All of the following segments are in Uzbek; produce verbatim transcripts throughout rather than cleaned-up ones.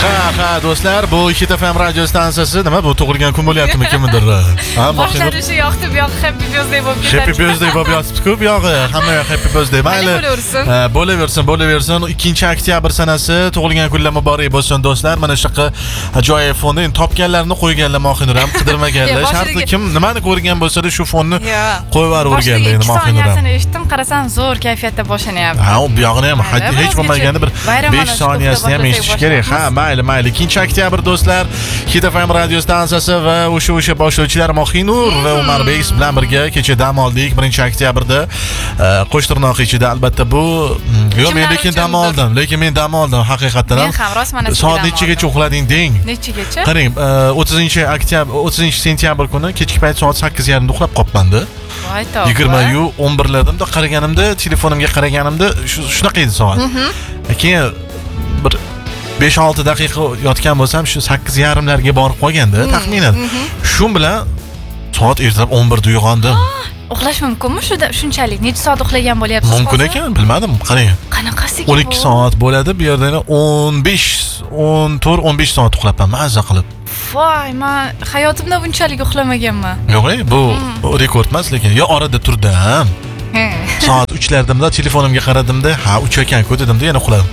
Ha ha do'stlar, bu Hit F M radio stansiyasi nima bu tug'ilgan kun bo'lyaptimi kimdir? Ha, boshlari shu yoqdi, bu yoq happy birthday bo'lib ketadi. Happy birthday bo'lib yotibdi-ku, bu yog'i hamma happy birthday. Mayli. Bo'laversin, bo'laversin. ikkinchi oktyabr sanasi tug'ilgan kunlar muborak bo'lsin do'stlar. Mana shunaqa ajoyib fonni topganlarni qo'yganlar Mohinur ham qidirmaganlar. Shartli kim nimani ko'rgan bo'lsa-da shu fonni qo'yib yuborganlar endi Mohinur ham. Soniyasini eshitdim, qarasam zo'r kayfiyatda boshlanyapti. Ha, u buyog'ini ham hech bo'lmaganda bir besh soniyasini ham eshitish kerak. Ha, mayli, mayli. ikkinchi oktyabr do'stlar, Hit F M radio stansiyasi va o'sha o'sha boshlovchilar Mohinur va Umarbek bilan birga kecha dam oldik birinchi oktyabrda. Qo'shtirnoq ichida albatta bu yo'q, men lekin dam oldim, lekin men dam oldim haqiqatan ham. Men ham rost mana soat nechigacha uxlading deng? Nechigacha? Qarang, o'ttizinchi oktyabr, o'ttizinchi sentyabr kuni kechki payt soat sakkiz yarim da uxlab qolibman-da. Voy tavba. yigirma yu o'n bir larda qaraganimda, telefonimga qaraganimda shunaqa edi soat. Keyin bir besh olti daqiqa yotgan bo'lsam, shu sakkiz yarim larga borib qolganda, taxminan. Shu bilan soat ertalab o'n birda uyg'ondim. Uxlash mumkinmi shunda shunchalik? Necha soat uxlagan bo'lyapsiz? Mumkin ekan, bilmadim. Qarang. Qanaqasi o'n ikki soat bo'ladi, bu yerda o'n besh, o'n to'rt, o'n besh soat uxlabman mazza qilib. Voy, men hayotimda bunchalik uxlamaganman. Yo'q, bu rekord emas, lekin yo orada turdim. Soat uchlardimda telefonimga qaradimda, ha uch ekan-ku dedimda, yana uxladim.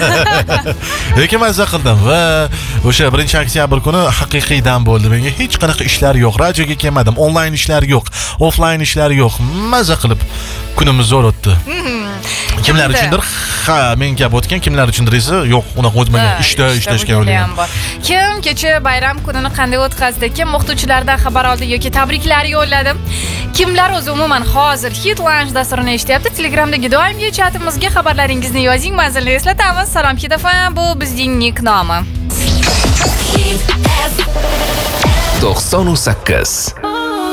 Lekin mazza qildim va o'sha birinchi oktyabr kuni haqiqiy dam bo'ldi. Menga hech qanaqa ishlar yo'q, radioga kelmadim, onlayn ishlar yo'q, offlayn ishlar yo'q. Mazza qilib kunimiz zo'r o'tdi. Kimlar uchundir ha men gap o'tgan, kimlar uchundir esa yo'q, unaqa o'tmagan, ishda ishlashga o'ylagan. Kim kecha bayram kunini qanday o'tkazdi? Kim o'qituvchilardan xabar oldi yoki tabriklar yo'lladi? Kimlar o'zi umuman hozir Hit Lounge dasturini eshityapti? Telegramdagi doimgi chatimizga xabarlaringizni yozing, manzilni eslatamiz. Salom Hit F M, bu bizning nik nomi. to'qson sakkiz